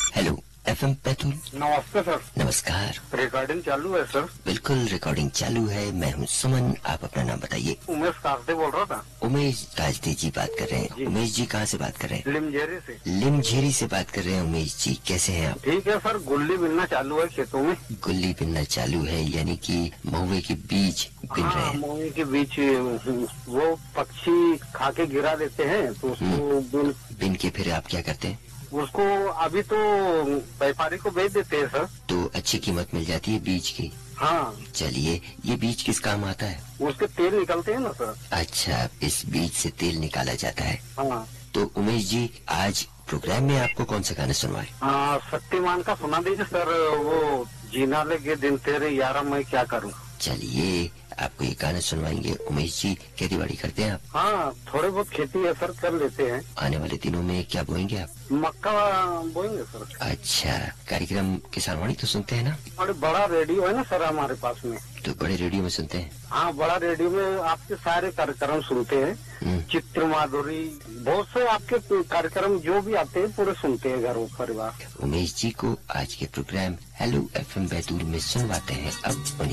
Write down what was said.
Hello FM Betul. नमस्ते sir. नमस्कार। Recording चालू है सर? बिल्कुल रिकॉर्डिंग चालू है। मैं हूँ सुमन, आप अपना नाम बताइए। उमेश कास्ते बोल रहा था। उमेश कास्ते जी बात कर रहे हैं। जी। उमेश जी कहाँ से बात कर रहे हैं? लिमझेरी से। लिमझेरी से बात कर रहे हैं। उमेश जी कैसे हैं आप? ठीक है सर, गुल्ली बिनना चालू है खेतों में। गुल्ली बिनना चालू है, यानी कि महुए के बीज बिन रहे हाँ, हैं। महुए के बीच वो पक्षी खा के गिरा देते हैं तो उसको बिन के फिर आप क्या करते हैं? उसको अभी तो व्यापारी को बेच देते हैं सर। तो अच्छी कीमत मिल जाती है बीज की। हाँ, चलिए, ये बीज किस काम आता है? उसके तेल निकलते हैं ना सर। अच्छा, इस बीज से तेल निकाला जाता है। हाँ। तो उमेश जी, आज प्रोग्राम में आपको कौन सा गाना सुनवाए? शक्तिमान का सुना दीजिए सर, वो जीना लगे दिन तेरे यारा मैं क्या करूँ। चलिए, आपको ये गाना सुनवाएंगे। उमेश जी, खेती बाड़ी करते हैं आप? हाँ, थोड़े बहुत खेती है सर, कर लेते हैं। आने वाले दिनों में क्या बोएंगे आप? मक्का बोएंगे सर। अच्छा, कार्यक्रम किसानवाड़ी तो सुनते हैं ना? और बड़ा रेडियो है ना सर हमारे पास में। तो बड़े रेडियो में सुनते हैं? हाँ, बड़ा रेडियो में आपके सारे कार्यक्रम सुनते हैं। चित्र माधुरी, बहुत से आपके कार्यक्रम जो भी आते हैं पूरे सुनते हैं घर परिवार। उमेश जी को आज के प्रोग्राम हेलो एफएम बैतूल में सुनवाते हैं। अब